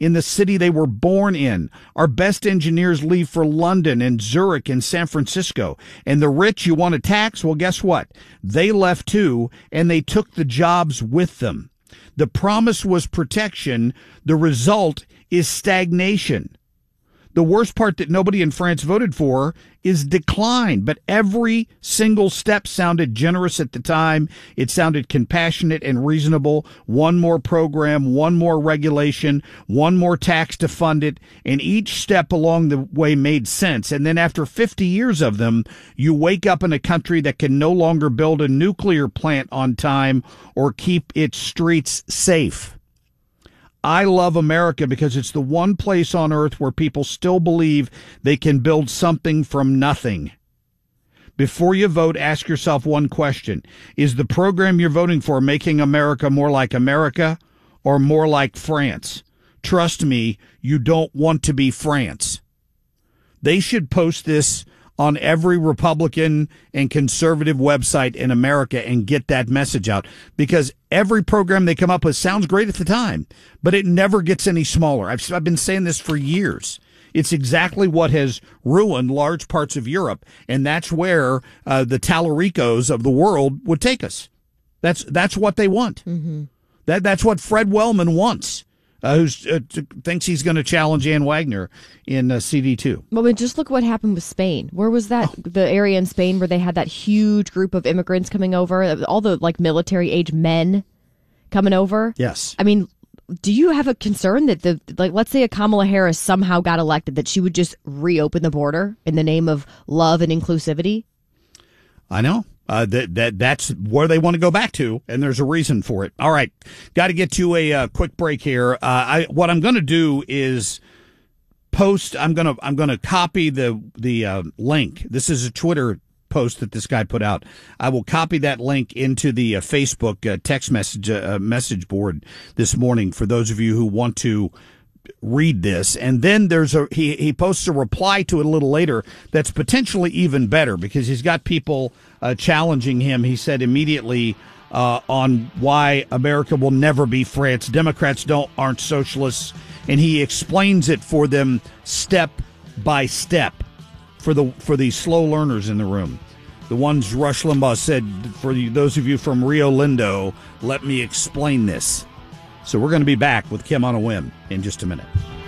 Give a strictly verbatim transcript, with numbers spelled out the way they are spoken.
in the city they were born in. Our best engineers leave for London and Zurich and San Francisco. And the rich you want to tax? Well, guess what? They left too, and they took the jobs with them. The promise was protection. The result is stagnation. The worst part that nobody in France voted for is decline. But every single step sounded generous at the time. It sounded compassionate and reasonable. One more program, one more regulation, one more tax to fund it. And each step along the way made sense. And then after fifty years of them, you wake up in a country that can no longer build a nuclear plant on time or keep its streets safe. I love America because it's the one place on earth where people still believe they can build something from nothing. Before you vote, ask yourself one question. Is the program you're voting for making America more like America or more like France? Trust me, you don't want to be France. They should post this on every Republican and conservative website in America and get that message out, because every program they come up with sounds great at the time, but it never gets any smaller. I've, I've been saying this for years. It's exactly what has ruined large parts of Europe, and that's where uh, the Tallaricos of the world would take us. That's that's what they want. Mm-hmm. That that's what Fred Wellman wants. Uh, who uh, t- thinks he's going to challenge Ann Wagner in uh, C D two. Well, but just look what happened with Spain. Where was that, oh. the area in Spain where they had that huge group of immigrants coming over, all the like military-age men coming over? Yes. I mean, do you have a concern that, the like, let's say a Kamala Harris somehow got elected, that she would just reopen the border in the name of love and inclusivity? I know. Uh, that that that's where they want to go back to, and there's a reason for it. All right, got to get to a uh, quick break here. Uh, I what I'm going to do is post. I'm gonna I'm gonna copy the the uh, link. This is a Twitter post that this guy put out. I will copy that link into the uh, Facebook uh, text message uh, message board this morning for those of you who want to read this. And then there's a he he posts a reply to it a little later that's potentially even better, because he's got people uh, challenging him. He said immediately uh, on why America will never be France. Democrats don't aren't socialists, and he explains it for them step by step for the for the slow learners in the room. The ones Rush Limbaugh said, for those of you from Rio Lindo, let me explain this. So we're going to be back with Kim on a Whim in just a minute.